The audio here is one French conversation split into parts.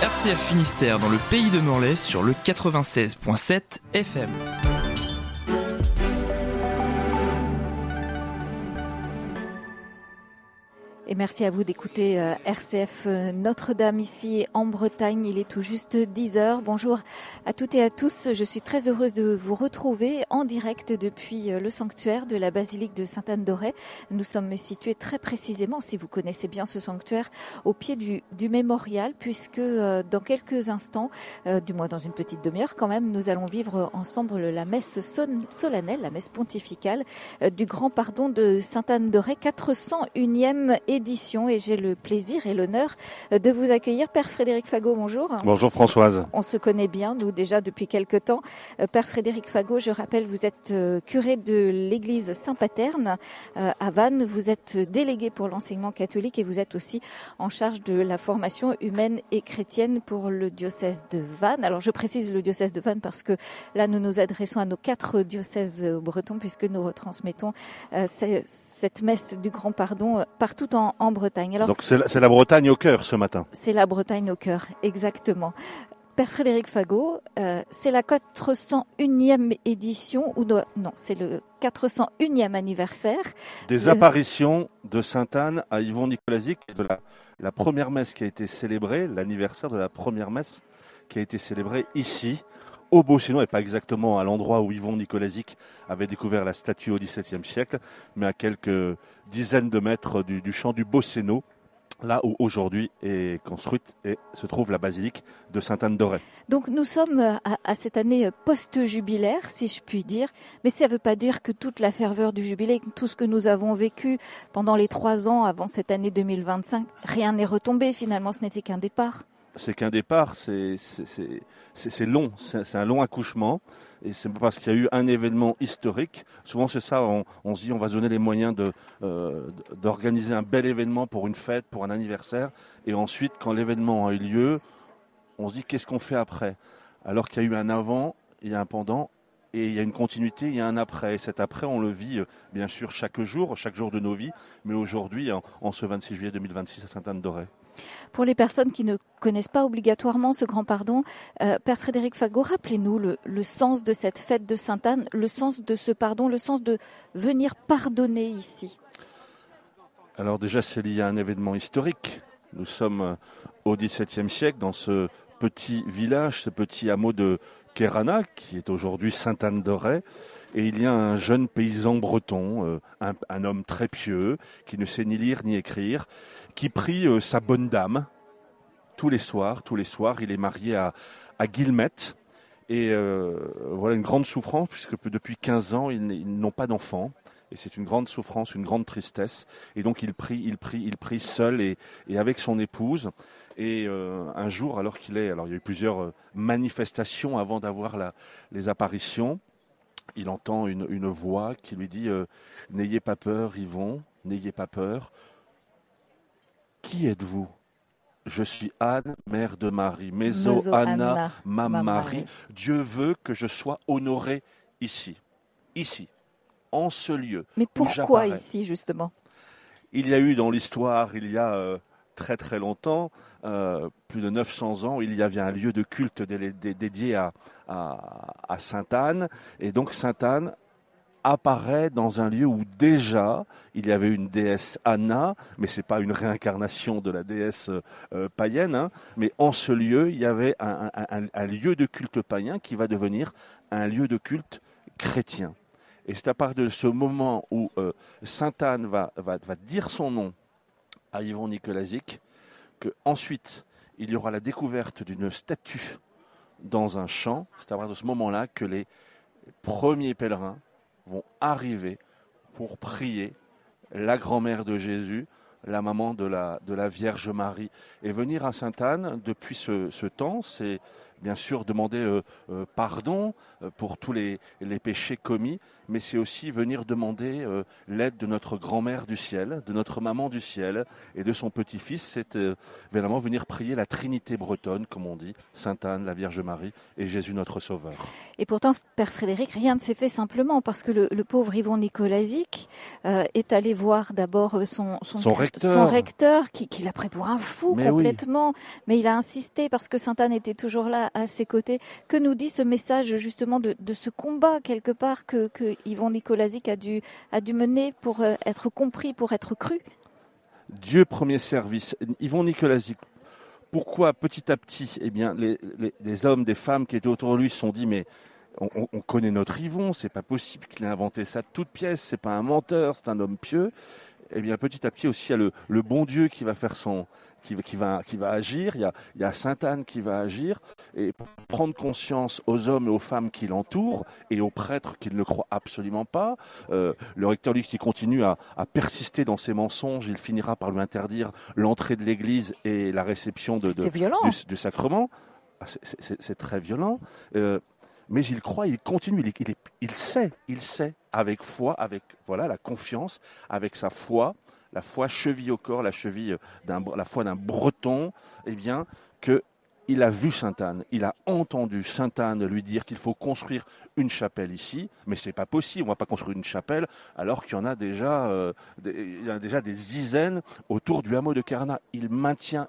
RCF Finistère dans le pays de Morlaix sur le 96.7 FM. Et merci à vous d'écouter RCF Notre-Dame ici en Bretagne. Il est tout juste 10h. Bonjour à toutes et à tous. Je suis très heureuse de vous retrouver en direct depuis le sanctuaire de la basilique de Sainte-Anne-d'Auray. Nous sommes situés très précisément, si vous connaissez bien ce sanctuaire, au pied du mémorial, puisque dans quelques instants, du moins dans une petite demi-heure quand même, nous allons vivre ensemble la messe solennelle, la messe pontificale du Grand Pardon de Sainte-Anne-d'Auray, 401e édition, et j'ai le plaisir et l'honneur de vous accueillir. Père Frédéric Fagot, bonjour. Bonjour Françoise. On se connaît bien, nous, déjà depuis quelque temps. Père Frédéric Fagot, je rappelle, vous êtes curé de l'église Saint-Paterne à Vannes. Vous êtes délégué pour l'enseignement catholique et vous êtes aussi en charge de la formation humaine et chrétienne pour le diocèse de Vannes. Alors, je précise le diocèse de Vannes parce que là, nous nous adressons à nos 4 diocèses bretons puisque nous retransmettons cette messe du Grand Pardon partout en Bretagne. Alors, donc c'est la Bretagne au cœur ce matin. C'est la Bretagne au cœur, exactement. Père Frédéric Fagot, c'est la 401e édition, ou non, c'est le 401e anniversaire. Des apparitions de Sainte-Anne à Yvon Nicolazic, de la première messe qui a été célébrée, l'anniversaire de la première messe qui a été célébrée ici, au Beausénot, et pas exactement à l'endroit où Yvon Nicolazic avait découvert la statue au XVIIe siècle, mais à quelques dizaines de mètres du champ du Beausénot, là où aujourd'hui est construite et se trouve la basilique de Sainte-Anne-d'Auray. Donc nous sommes à cette année post-jubilaire, si je puis dire, mais ça ne veut pas dire que toute la ferveur du jubilé, tout ce que nous avons vécu pendant les 3 ans avant cette année 2025, rien n'est retombé finalement, ce n'était qu'un départ. C'est qu'un départ, c'est long, c'est un long accouchement, et c'est parce qu'il y a eu un événement historique. Souvent c'est ça, on se dit on va se donner les moyens d'organiser un bel événement pour une fête, pour un anniversaire, et ensuite quand l'événement a eu lieu, on se dit qu'est-ce qu'on fait après ? Alors qu'il y a eu un avant, il y a un pendant, et il y a une continuité, il y a un après. Et cet après, on le vit bien sûr chaque jour de nos vies, mais aujourd'hui, en ce 26 juillet 2026 à Sainte-Anne-d'Auray. Pour les personnes qui ne connaissent pas obligatoirement ce grand pardon, Père Frédéric Fagot, rappelez-nous le sens de cette fête de Sainte-Anne, le sens de ce pardon, le sens de venir pardonner ici. Alors déjà, c'est lié à un événement historique. Nous sommes au XVIIe siècle dans ce petit village, ce petit hameau de Kérana, qui est aujourd'hui Sainte-Anne-d'Auray. Et il y a un jeune paysan breton, un homme très pieux, qui ne sait ni lire ni écrire, qui prie sa bonne dame tous les soirs. Il est marié à Guillemette. Et voilà une grande souffrance, puisque depuis 15 ans, ils n'ont pas d'enfant. Et c'est une grande souffrance, une grande tristesse. Et donc il prie seul et avec son épouse. Et un jour, alors il y a eu plusieurs manifestations avant d'avoir les apparitions, il entend une voix qui lui dit « N'ayez pas peur, Yvon, n'ayez pas peur. Qui êtes-vous ? Je suis Anne, mère de Marie. Méso Anna, ma Marie. Dieu veut que je sois honoré ici, en ce lieu. » Mais pourquoi ici, justement ? Il y a eu dans l'histoire, il y a très très longtemps, plus de 900 ans, il y avait un lieu de culte dédié à Sainte-Anne. Et donc Sainte-Anne apparaît dans un lieu où déjà il y avait une déesse Anna, mais c'est pas une réincarnation de la déesse païenne, hein, mais en ce lieu, il y avait un lieu de culte païen qui va devenir un lieu de culte chrétien. Et c'est à partir de ce moment où Sainte-Anne va dire son nom à Yvon Nicolazic qu'ensuite il y aura la découverte d'une statue dans un champ. C'est à partir de ce moment-là que les premiers pèlerins vont arriver pour prier la grand-mère de Jésus, la maman de la Vierge Marie. Et venir à Sainte-Anne, depuis ce temps, c'est bien sûr demander pardon pour tous les péchés commis, mais c'est aussi venir demander l'aide de notre grand-mère du ciel, de notre maman du ciel et de son petit-fils. C'est vraiment venir prier la Trinité bretonne, comme on dit, Sainte Anne, la Vierge Marie et Jésus notre Sauveur. Et pourtant, Père Frédéric, rien ne s'est fait simplement parce que le pauvre Yvon Nicolazic est allé voir d'abord son recteur qui l'a pris pour un fou complètement, mais il a insisté parce que Sainte Anne était toujours là à ses côtés. Que nous dit ce message justement de ce combat quelque part que Yvon Nicolazic a dû mener pour être compris, pour être cru? Dieu premier service. Yvon Nicolazic, pourquoi petit à petit, eh bien, les hommes, des femmes qui étaient autour de lui se sont dit, mais on connaît notre Yvon, c'est pas possible qu'il ait inventé ça de toute pièce, c'est pas un menteur, c'est un homme pieux. Eh bien, petit à petit aussi, il y a le bon Dieu qui va faire qui va agir. Il y a Sainte Anne qui va agir et pour prendre conscience aux hommes et aux femmes qui l'entourent et aux prêtres qui ne le croient absolument pas. Le recteur, lui, s'il continue à persister dans ses mensonges, il finira par lui interdire l'entrée de l'église et la réception du sacrement. C'est très violent. Mais il croit, il continue, il sait avec foi, avec la confiance, avec sa foi, la foi cheville au corps, la foi d'un Breton, eh bien que il a vu Sainte Anne, il a entendu Sainte Anne lui dire qu'il faut construire une chapelle ici, mais c'est pas possible, on va pas construire une chapelle alors qu'il y en a déjà, des dizaines autour du hameau de Kerana. Il maintient.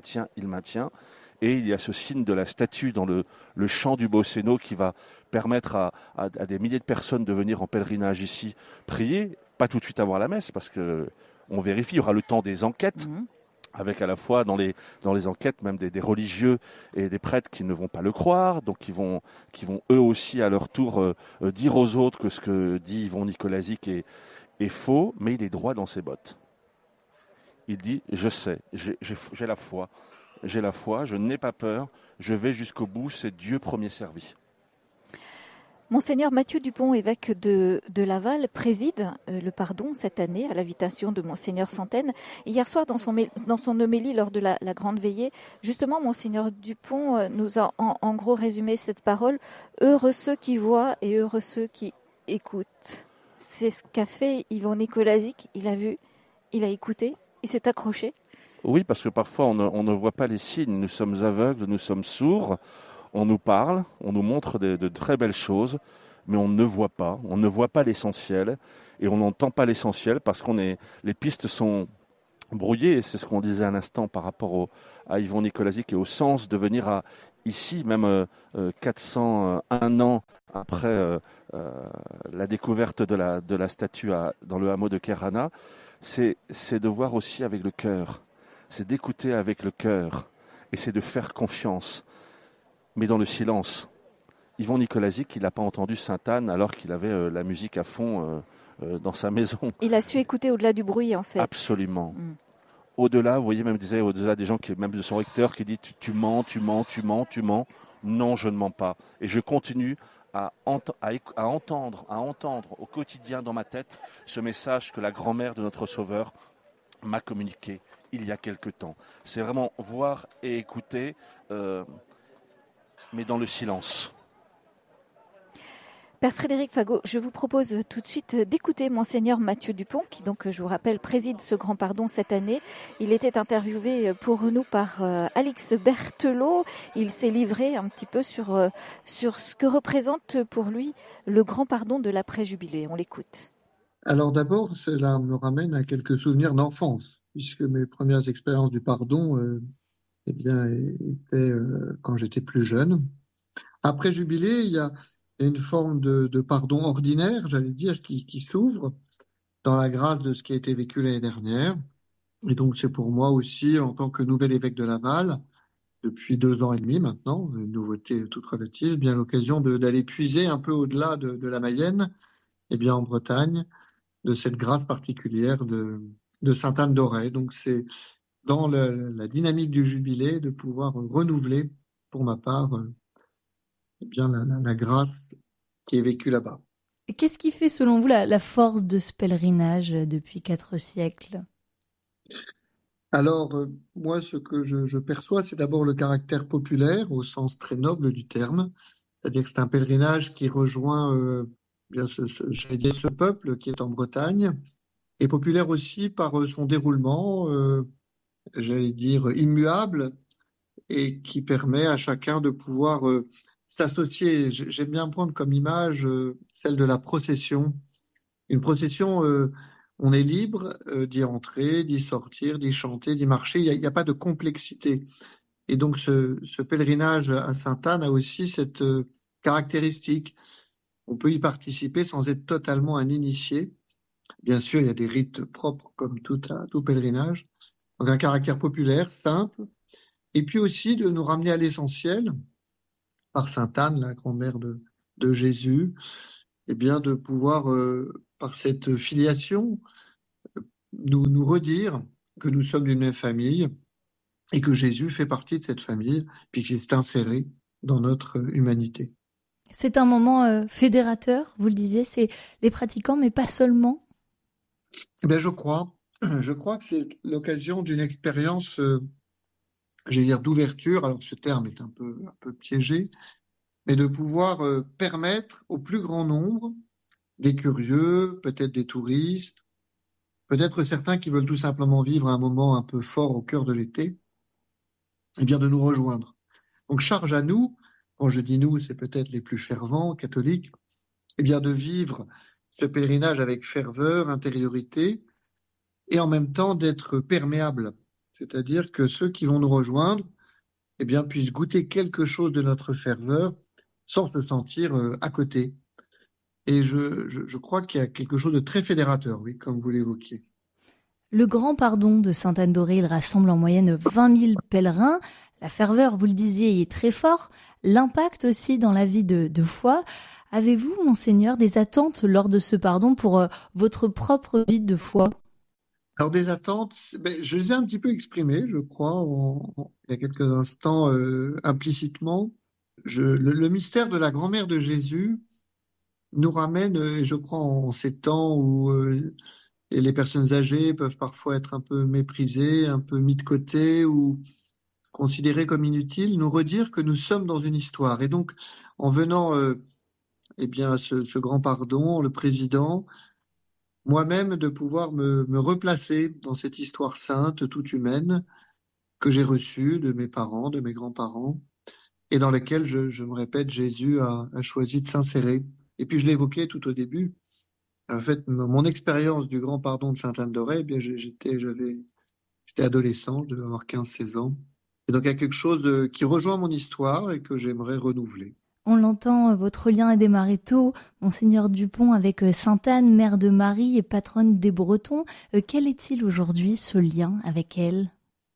Et il y a ce signe de la statue dans le chant du Bosséno qui va permettre à des milliers de personnes de venir en pèlerinage ici prier, pas tout de suite avoir la messe parce que on vérifie, il y aura le temps des enquêtes, avec à la fois dans les enquêtes même des religieux et des prêtres qui ne vont pas le croire, donc qui vont eux aussi à leur tour dire aux autres que ce que dit Yvon Nicolazic est faux, mais il est droit dans ses bottes. Il dit « Je sais, j'ai la foi ». J'ai la foi, je n'ai pas peur, je vais jusqu'au bout, c'est Dieu premier servi. Monseigneur Mathieu Dupont, évêque de Laval, préside le pardon cette année à l'invitation de Monseigneur Santaine. Hier soir, dans son homélie lors de la grande veillée, justement, Monseigneur Dupont nous a en gros résumé cette parole. Heureux ceux qui voient et heureux ceux qui écoutent. C'est ce qu'a fait Yvon Nicolazic. Il a vu, il a écouté, il s'est accroché. Oui, parce que parfois on ne voit pas les signes, nous sommes aveugles, nous sommes sourds, on nous parle, on nous montre de très belles choses, mais on ne voit pas l'essentiel, et on n'entend pas l'essentiel parce les pistes sont brouillées, et c'est ce qu'on disait à l'instant par rapport à Yvon Nicolazic et au sens de venir ici, même 401 ans après la découverte de la statue dans le hameau de Kerana, c'est de voir aussi avec le cœur. C'est d'écouter avec le cœur et c'est de faire confiance, mais dans le silence. Yvon Nicolazic, il n'a pas entendu Sainte Anne alors qu'il avait la musique à fond dans sa maison. Il a su écouter au-delà du bruit, en fait. Absolument. Au-delà, vous voyez, même au-delà des gens, même de son recteur qui dit tu mens. Non, je ne mens pas. Et je continue à entendre au quotidien dans ma tête ce message que la grand-mère de notre Sauveur m'a communiqué il y a quelque temps. C'est vraiment voir et écouter, mais dans le silence. Père Frédéric Fagot, je vous propose tout de suite d'écouter Monseigneur Mathieu Dupont, qui donc, je vous rappelle, préside ce grand pardon cette année. Il était interviewé pour nous par Alix Berthelot. Il s'est livré un petit peu sur ce que représente pour lui le grand pardon de l'après-jubilé. On l'écoute. Alors d'abord, cela me ramène à quelques souvenirs d'enfance, puisque mes premières expériences du pardon étaient quand j'étais plus jeune. Après jubilé, il y a une forme de pardon ordinaire, j'allais dire, qui s'ouvre dans la grâce de ce qui a été vécu l'année dernière. Et donc c'est pour moi aussi, en tant que nouvel évêque de Laval, depuis 2 ans et demi maintenant, une nouveauté toute relative, bien l'occasion d'aller puiser un peu au-delà de la Mayenne, et bien en Bretagne, de cette grâce particulière de Sainte Anne d'Auray. Donc c'est dans la dynamique du jubilé de pouvoir renouveler, pour ma part, la grâce qui est vécue là-bas. Qu'est-ce qui fait, selon vous, la force de ce pèlerinage depuis 4 siècles ? Alors, moi, ce que je perçois, c'est d'abord le caractère populaire au sens très noble du terme. C'est-à-dire que c'est un pèlerinage qui rejoint bien j'allais dire ce peuple qui est en Bretagne, et populaire aussi par son déroulement, j'allais dire immuable, et qui permet à chacun de pouvoir s'associer. J'aime bien prendre comme image celle de la procession. Une procession, on est libre d'y entrer, d'y sortir, d'y chanter, d'y marcher. Il y a pas de complexité. Et donc ce pèlerinage à Sainte-Anne a aussi cette caractéristique. On peut y participer sans être totalement un initié. Bien sûr, il y a des rites propres comme tout pèlerinage. Donc un caractère populaire, simple, et puis aussi de nous ramener à l'essentiel, par Sainte Anne, la grand-mère de Jésus, et bien de pouvoir, par cette filiation, nous redire que nous sommes d'une même famille et que Jésus fait partie de cette famille, puis qu'il s'est inséré dans notre humanité. C'est un moment fédérateur, vous le disiez, c'est les pratiquants, mais pas seulement. Ben, je crois que c'est l'occasion d'une expérience, j'allais dire d'ouverture. Alors ce terme est un peu piégé, mais de pouvoir permettre au plus grand nombre, des curieux, peut-être des touristes, peut-être certains qui veulent tout simplement vivre un moment un peu fort au cœur de l'été, eh bien de nous rejoindre. Donc charge à nous, quand je dis nous, c'est peut-être les plus fervents catholiques, eh bien de vivre ce pèlerinage avec ferveur, intériorité, et en même temps d'être perméable. C'est-à-dire que ceux qui vont nous rejoindre, eh bien puissent goûter quelque chose de notre ferveur sans se sentir à côté. Et je crois qu'il y a quelque chose de très fédérateur, oui, comme vous l'évoquiez. Le Grand Pardon de Sainte-Anne-d'Auray, il rassemble en moyenne 20 000 pèlerins. La ferveur, vous le disiez, est très fort. L'impact aussi dans la vie de foi. Avez-vous, Monseigneur, des attentes lors de ce pardon pour votre propre vie de foi ? Alors des attentes, je les ai un petit peu exprimées, je crois, il y a quelques instants, implicitement. Le mystère de la grand-mère de Jésus nous ramène, je crois, en ces temps où et les personnes âgées peuvent parfois être un peu méprisées, un peu mis de côté ou considérées comme inutiles, nous redire que nous sommes dans une histoire. Et donc, en venant eh bien, à ce grand pardon, le président, moi-même, de pouvoir me replacer dans cette histoire sainte, toute humaine, que j'ai reçue de mes parents, de mes grands-parents, et dans laquelle, je me répète, Jésus a choisi de s'insérer. Et puis, je l'évoquais tout au début. En fait, mon expérience du grand pardon de Sainte-Anne-d'Auray, eh bien, j'étais adolescent, je devais avoir 15-16 ans. Et donc, il y a quelque chose qui rejoint mon histoire et que j'aimerais renouveler. On l'entend, votre lien est démarré tôt, Monseigneur Dupont, avec Sainte-Anne, mère de Marie et patronne des Bretons. Quel est-il aujourd'hui, ce lien avec elle ?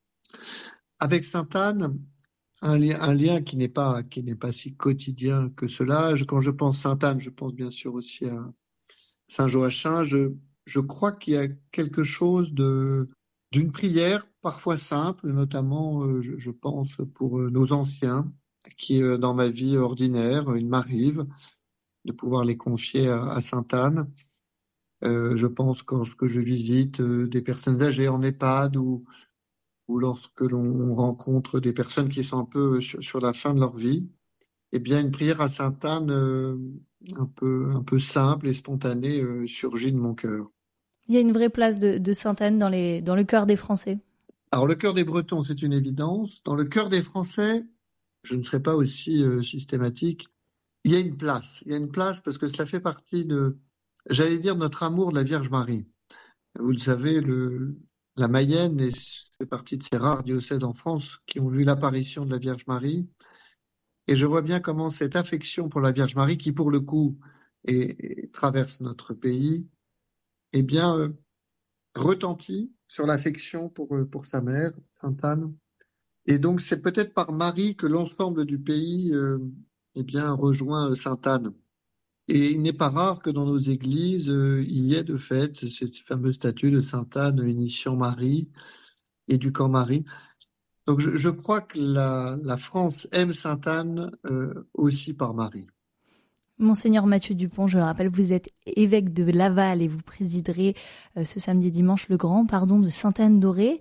Avec Sainte-Anne, un lien qui n'est pas si quotidien que cela. Quand je pense Sainte-Anne, je pense bien sûr aussi à Saint-Joachim. Je crois qu'il y a quelque chose d'une prière parfois simple, notamment je pense pour nos anciens, qui dans ma vie ordinaire, il m'arrive de pouvoir les confier à Sainte-Anne. Je pense quand je visite des personnes âgées en EHPAD ou lorsque l'on rencontre des personnes qui sont un peu sur la fin de leur vie, eh bien une prière à Sainte-Anne un peu simple et spontanée surgit de mon cœur. Il y a une vraie place de Sainte-Anne dans le cœur des Français. Alors le cœur des Bretons, c'est une évidence. Dans le cœur des Français, je ne serai pas aussi systématique. Il y a une place parce que cela fait partie j'allais dire, notre amour de la Vierge Marie. Vous le savez, la Mayenne fait partie de ces rares diocèses en France qui ont vu l'apparition de la Vierge Marie. Et je vois bien comment cette affection pour la Vierge Marie, qui pour le coup traverse notre pays, eh bien, retentit sur l'affection pour sa mère, Sainte Anne. Et donc, c'est peut-être par Marie que l'ensemble du pays eh bien, rejoint Sainte Anne. Et il n'est pas rare que dans nos églises, il y ait de fait cette fameuse statue de Sainte Anne initiant Marie, éduquant Marie. Donc je crois que la France aime Sainte Anne aussi par Marie. Monseigneur Mathieu Dupont, je le rappelle, vous êtes évêque de Laval et vous présiderez ce samedi et dimanche le Grand Pardon de Sainte-Anne-d'Auray.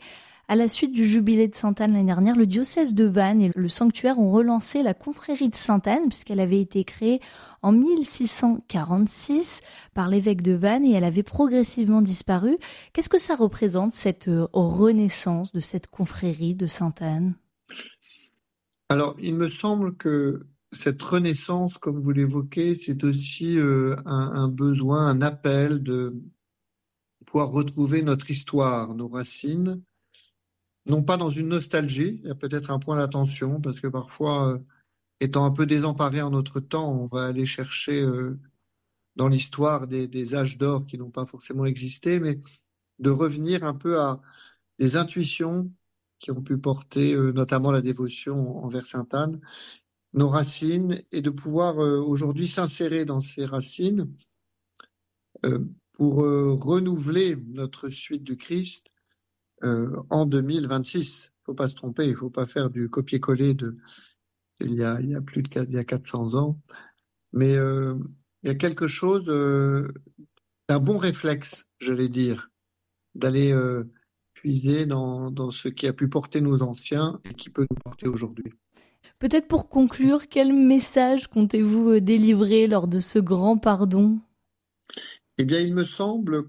À la suite du jubilé de Sainte-Anne l'année dernière, le diocèse de Vannes et le sanctuaire ont relancé la confrérie de Sainte-Anne puisqu'elle avait été créée en 1646 par l'évêque de Vannes et elle avait progressivement disparu. Qu'est-ce que ça représente, cette renaissance de cette confrérie de Sainte-Anne ? Alors, il me semble que cette renaissance, comme vous l'évoquez, c'est aussi un besoin, un appel de pouvoir retrouver notre histoire, nos racines, non pas dans une nostalgie, il y a peut-être un point d'attention, parce que parfois, étant un peu désemparé en notre temps, on va aller chercher dans l'histoire des âges d'or qui n'ont pas forcément existé, mais de revenir un peu à des intuitions qui ont pu porter notamment la dévotion envers Sainte-Anne, nos racines, et de pouvoir aujourd'hui s'insérer dans ces racines pour renouveler notre suite du Christ en 2026. Il ne faut pas se tromper, il ne faut pas faire du copier-coller il y a 400 ans, mais il y a quelque chose d'un bon réflexe, je vais dire, d'aller puiser dans ce qui a pu porter nos anciens et qui peut nous porter aujourd'hui. Peut-être pour conclure, quel message comptez-vous délivrer lors de ce grand pardon ? Eh bien, il me semble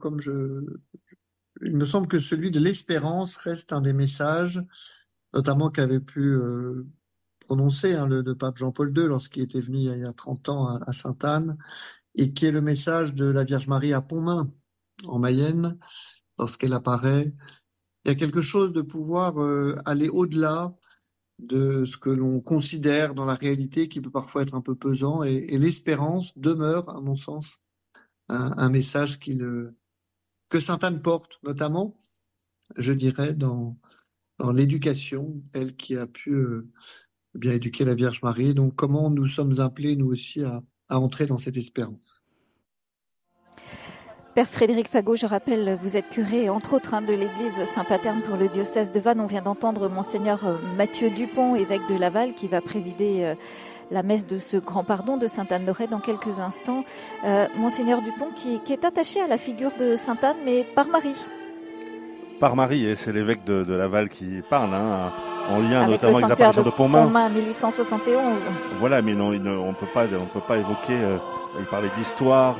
que celui de l'espérance reste un des messages, notamment qu'avait pu prononcer le pape Jean-Paul II lorsqu'il était venu il y a 30 ans à Sainte-Anne, et qui est le message de la Vierge Marie à Pontmain, en Mayenne, lorsqu'elle apparaît. Il y a quelque chose de pouvoir aller au-delà de ce que l'on considère dans la réalité, qui peut parfois être un peu pesant, et l'espérance demeure, à mon sens, un message que Sainte-Anne porte, notamment, je dirais, dans l'éducation, elle qui a pu bien éduquer la Vierge Marie. Donc, comment nous sommes appelés, nous aussi, à entrer dans cette espérance. Père Frédéric Fagot, je rappelle, vous êtes curé, entre autres, de l'église Saint-Paterne pour le diocèse de Vannes. On vient d'entendre Monseigneur Mathieu Dupont, évêque de Laval, qui va présider la messe de ce grand pardon de Sainte-Anne-d'Auray dans quelques instants. Monseigneur Dupont qui est attaché à la figure de Sainte-Anne, mais par Marie. Par Marie, et c'est l'évêque de Laval qui parle, en lien avec notamment avec les apparitions de Pontmain. Pontmain 1871. Voilà, mais non, on peut pas évoquer. Il parlait d'histoire,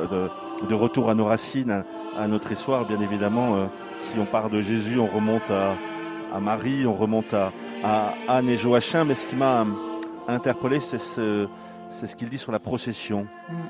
de retour à nos racines, à notre histoire. Bien évidemment, si on part de Jésus, on remonte à Marie, on remonte à Anne et Joachim. Mais ce qui m'a interpellé, c'est ce qu'il dit sur la procession.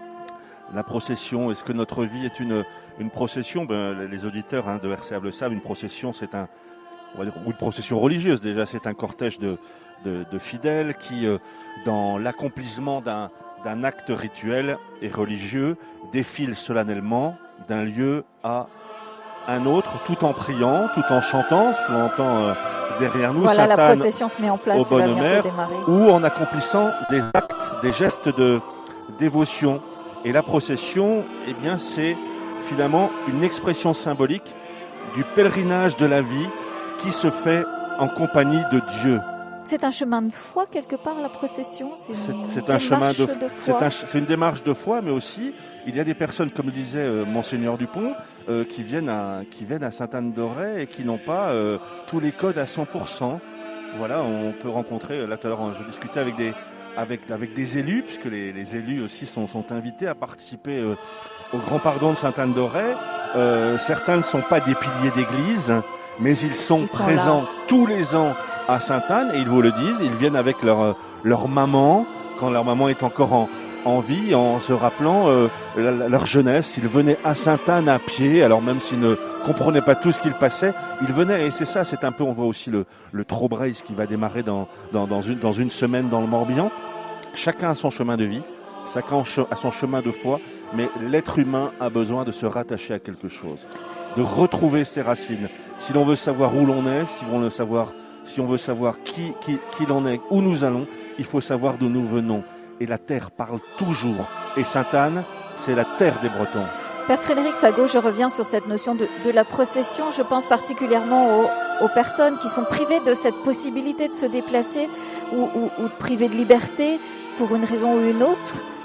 La procession, est-ce que notre vie est une procession ? Les auditeurs de RCA le savent, une procession, c'est une procession religieuse déjà, c'est un cortège de fidèles qui, dans l'accomplissement d'un acte rituel et religieux, défile solennellement d'un lieu à un autre, tout en priant, tout en chantant, ce qu'on entend derrière nous, voilà, Sainte-Anne, la procession se met en place, au Bonne Mère, ou en accomplissant des actes, des gestes de dévotion. Et la procession, eh bien, c'est finalement une expression symbolique du pèlerinage de la vie qui se fait en compagnie de Dieu. C'est un chemin de foi quelque part, la procession. C'est un chemin de foi. C'est une démarche de foi, mais aussi il y a des personnes, comme le disait Monseigneur Dupont, qui viennent à Sainte-Anne-d'Auray et qui n'ont pas tous les codes à 100%. Voilà, on peut rencontrer. Là tout à l'heure, je discutais avec des élus, puisque les élus aussi sont invités à participer au Grand Pardon de Sainte-Anne-d'Auray. Certains ne sont pas des piliers d'église, mais ils sont présents tous les ans à Sainte-Anne, et ils vous le disent, ils viennent avec leur maman, quand leur maman est encore en vie, en se rappelant leur jeunesse. Ils venaient à Sainte-Anne à pied, alors même s'ils ne comprenaient pas tout ce qu'il passait, ils venaient, et c'est ça, c'est un peu, on voit aussi le Trobrace qui va démarrer dans une semaine dans le Morbihan. Chacun a son chemin de vie, chacun a son chemin de foi, mais l'être humain a besoin de se rattacher à quelque chose, de retrouver ses racines. Si l'on veut savoir où l'on est, si on veut savoir qui l'on est, où nous allons, il faut savoir d'où nous venons. Et la terre parle toujours. Et Sainte-Anne, c'est la terre des Bretons. Père Frédéric Fagot, je reviens sur cette notion de la procession. Je pense particulièrement aux personnes qui sont privées de cette possibilité de se déplacer ou privées de liberté pour une raison ou une autre.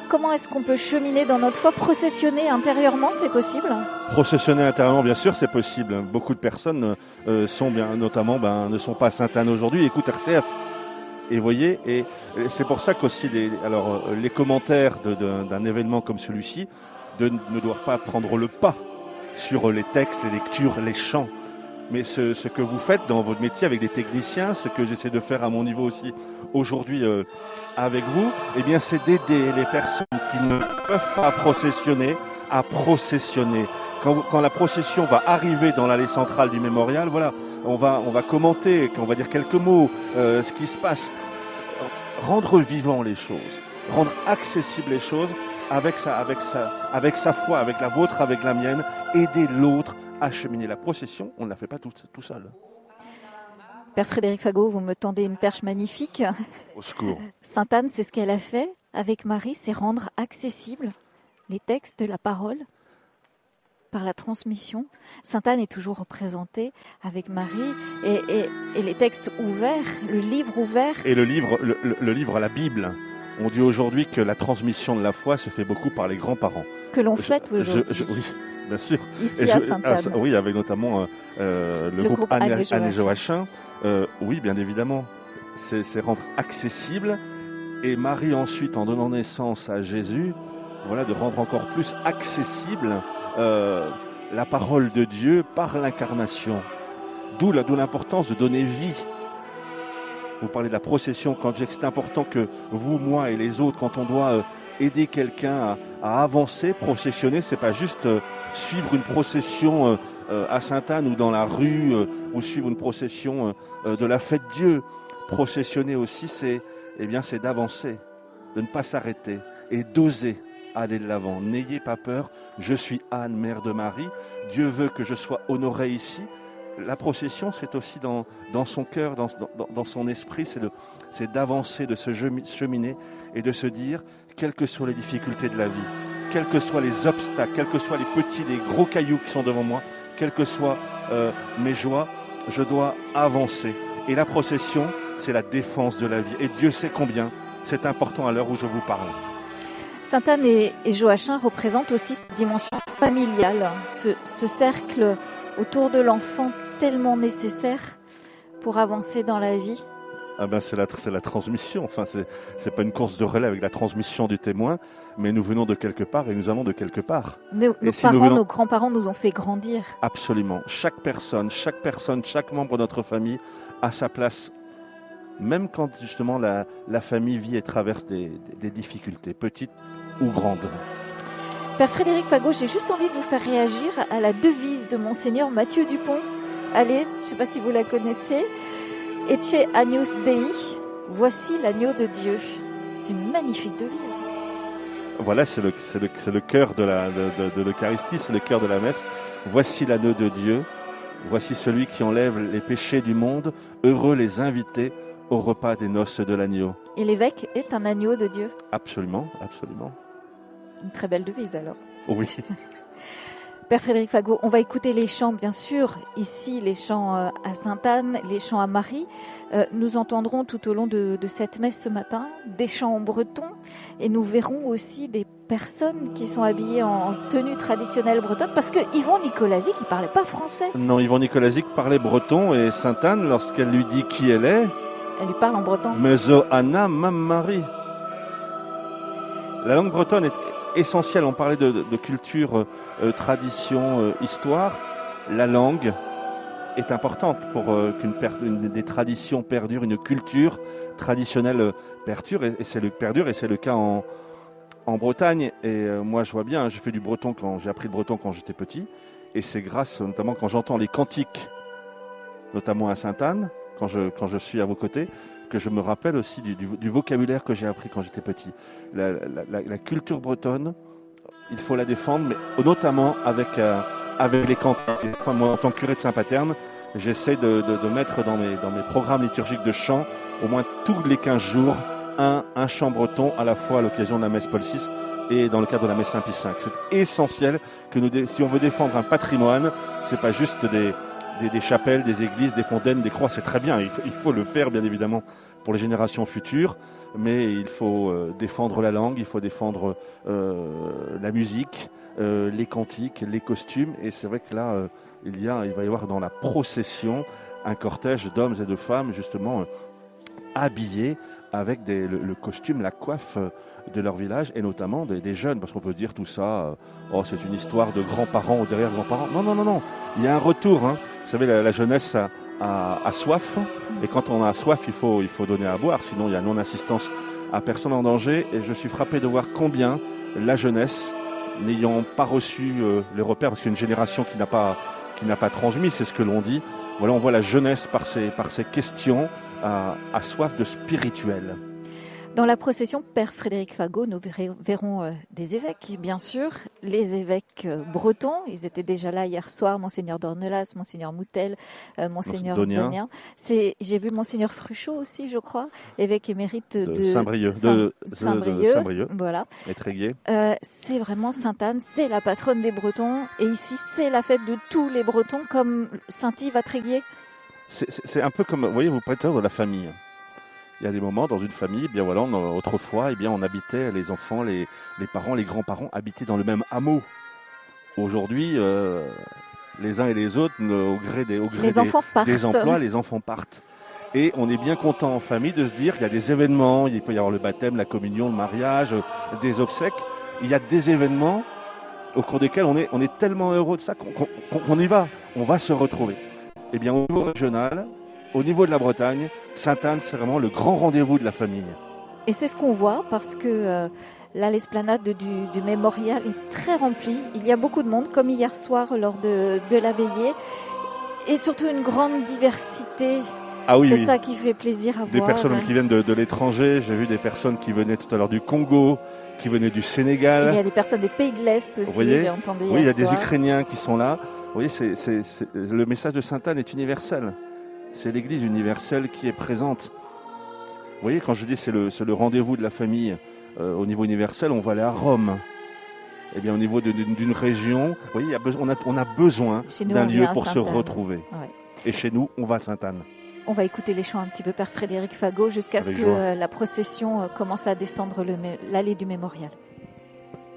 comment est-ce qu'on peut cheminer dans notre foi, processionner intérieurement, c'est possible? Processionner intérieurement, bien sûr, c'est possible. Beaucoup de personnes ne sont pas à Sainte-Anne aujourd'hui, écoutent RCF. Et voyez, et c'est pour ça qu'aussi les commentaires d'un événement comme celui-ci ne doivent pas prendre le pas sur les textes, les lectures, les chants. Mais ce que vous faites dans votre métier avec des techniciens, ce que j'essaie de faire à mon niveau aussi aujourd'hui avec vous, eh bien, c'est d'aider les personnes qui ne peuvent pas processionner à processionner. Quand la procession va arriver dans l'allée centrale du mémorial, voilà, on va commenter, on va dire quelques mots, ce qui se passe. Rendre vivant les choses, rendre accessibles les choses avec sa foi, avec la vôtre, avec la mienne, aider l'autre à cheminer. La procession, on ne la fait pas tout seul. Père Frédéric Fagot, vous me tendez une perche magnifique. Au secours. Sainte-Anne, c'est ce qu'elle a fait avec Marie, c'est rendre accessibles les textes, la parole, par la transmission. Sainte-Anne est toujours représentée avec Marie et les textes ouverts, le livre ouvert. Et le livre, la Bible. On dit aujourd'hui que la transmission de la foi se fait beaucoup par les grands-parents. Que l'on fête aujourd'hui. Oui, bien sûr. Ici à Sainte-Anne. Oui, avec notamment le groupe Anne et Joachim. Oui, bien évidemment. C'est rendre accessible. Et Marie ensuite, en donnant naissance à Jésus, voilà, de rendre encore plus accessible la parole de Dieu par l'incarnation. D'où l'importance de donner vie. Vous parlez de la procession, quand je dis que c'est important que vous, moi et les autres, quand on doit aider quelqu'un à avancer, processionner, c'est pas juste suivre une procession à Sainte-Anne ou dans la rue ou suivre une procession de la fête Dieu. Processionner aussi, c'est d'avancer, de ne pas s'arrêter et d'oser aller de l'avant. N'ayez pas peur, je suis Anne, mère de Marie. Dieu veut que je sois honorée ici. La procession, c'est aussi dans son cœur, dans son esprit, c'est d'avancer, de se cheminer et de se dire, quelles que soient les difficultés de la vie, quels que soient les obstacles, quels que soient les petits, les gros cailloux qui sont devant moi, quelles que soient mes joies, je dois avancer. Et la procession, c'est la défense de la vie. Et Dieu sait combien c'est important à l'heure où je vous parle. Sainte-Anne et Joachim représentent aussi cette dimension familiale, ce cercle autour de l'enfant tellement nécessaire pour avancer dans la vie. Ah ben c'est la transmission. Enfin c'est pas une course de relais avec la transmission du témoin, mais nous venons de quelque part et nous allons de quelque part. Nos grands-parents nous ont fait grandir. Absolument. Chaque personne, chaque membre de notre famille a sa place. Même quand justement la famille vit et traverse des difficultés, petites ou grandes. Père Frédéric Fagot, j'ai juste envie de vous faire réagir à la devise de Monseigneur Mathieu Dupont. Allez, je ne sais pas si vous la connaissez. Ecce agnus Dei, voici l'agneau de Dieu. C'est une magnifique devise. Voilà, c'est le cœur de l'Eucharistie, c'est le cœur de la messe. Voici l'agneau de Dieu, voici celui qui enlève les péchés du monde. Heureux les invités au repas des noces de l'agneau. Et l'évêque est un agneau de Dieu. Absolument, absolument. Une très belle devise alors. Oui. Père Frédéric Fagot, on va écouter les chants, bien sûr, ici, les chants à Sainte-Anne, les chants à Marie. Nous entendrons tout au long de cette messe ce matin des chants en breton et nous verrons aussi des personnes qui sont habillées en tenue traditionnelle bretonne parce que Yvon Nicolazic, il ne parlait pas français. Non, Yvon Nicolazic parlait breton et Sainte-Anne, lorsqu'elle lui dit qui elle est, elle lui parle en breton. Mezo Anna Mam Marie. La langue bretonne est essentielle. On parlait de culture, tradition, histoire. La langue est importante pour qu'une des traditions perdure, une culture traditionnelle perdure, et c'est le cas en Bretagne. Et moi, je vois bien, j'ai appris le breton quand j'étais petit, et c'est grâce, notamment quand j'entends les cantiques, notamment à Sainte-Anne, quand je suis à vos côtés, que je me rappelle aussi du vocabulaire que j'ai appris quand j'étais petit. La culture bretonne, il faut la défendre, mais notamment avec les cantiques. Moi, en tant que curé de Saint-Paterne, j'essaie de mettre dans mes programmes liturgiques de chant, au moins tous les 15 jours, un chant breton, à la fois à l'occasion de la messe Paul VI et dans le cadre de la messe Saint-Pie V. C'est essentiel que si on veut défendre un patrimoine, c'est pas juste des chapelles, des églises, des fontaines, des croix, c'est très bien. Il faut le faire, bien évidemment, pour les générations futures. Mais il faut défendre la langue, il faut défendre la musique, les cantiques, les costumes. Et c'est vrai que là, il va y avoir dans la procession un cortège d'hommes et de femmes, justement, habillés avec le costume, la coiffe de leur village, et notamment des jeunes, parce qu'on peut dire tout ça, c'est une histoire de grands-parents ou derrière-grands-parents. Non, il y a un retour. Hein. Vous savez, la jeunesse a soif, et quand on a soif, il faut donner à boire, sinon il y a non-assistance à personne en danger. Et je suis frappé de voir combien la jeunesse, n'ayant pas reçu les repères, parce qu'il y a une génération qui n'a pas transmis, c'est ce que l'on dit. Voilà, on voit la jeunesse par ces questions a soif de spirituel. Dans la procession, Père Frédéric Fagot, nous verrons des évêques, bien sûr, les évêques bretons. Ils étaient déjà là hier soir, Monseigneur Dornelas, Monseigneur Moutel, Monseigneur Donien. J'ai vu Monseigneur Fruchot aussi, je crois, évêque émérite de Saint-Brieuc. Saint-Brieuc, voilà. Et Tréguier. C'est vraiment Sainte-Anne, c'est la patronne des Bretons. Et ici, c'est la fête de tous les Bretons, comme Saint-Yves à Tréguier. C'est un peu comme, vous voyez, vous prêtez de la famille. Il y a des moments dans une famille, bien voilà, autrefois, on habitait, les enfants, les parents, les grands-parents habitaient dans le même hameau. Aujourd'hui, les uns et les autres, au gré des emplois, les enfants partent. Et on est bien content en famille de se dire qu'il y a des événements, il peut y avoir le baptême, la communion, le mariage, des obsèques. Il y a des événements au cours desquels on est tellement heureux de ça qu'on y va, on va se retrouver. Eh bien, au niveau régional, au niveau de la Bretagne, Sainte-Anne, c'est vraiment le grand rendez-vous de la famille. Et c'est ce qu'on voit parce que là, l'esplanade du mémorial est très remplie. Il y a beaucoup de monde, comme hier soir lors de la veillée. Et surtout une grande diversité. Ah oui, c'est ça qui fait plaisir à voir. Des personnes qui viennent de l'étranger. J'ai vu des personnes qui venaient tout à l'heure du Congo, qui venaient du Sénégal. Il y a des personnes des pays de l'Est aussi, j'ai entendu hier soir. Oui, il y a des Ukrainiens qui sont là. Vous voyez, le message de Sainte-Anne est universel. C'est l'Église universelle qui est présente. Vous voyez, quand je dis c'est le rendez-vous de la famille au niveau universel, on va aller à Rome. Eh bien, au niveau d'une région, vous voyez, on a besoin d'un lieu pour se retrouver. Ouais. Et chez nous, on va à Sainte-Anne. On va écouter les chants un petit peu, Père Frédéric Fagot, jusqu'à ce que la procession commence à descendre l'allée du mémorial.